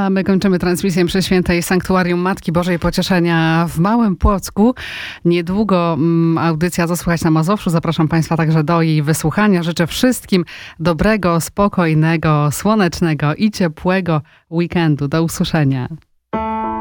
A my kończymy transmisję przy świętej Sanktuarium Matki Bożej Pocieszenia w Małym Płocku. Niedługo audycja Zasłuchać na Mazowszu. Zapraszam Państwa także do jej wysłuchania. Życzę wszystkim dobrego, spokojnego, słonecznego i ciepłego weekendu. Do usłyszenia.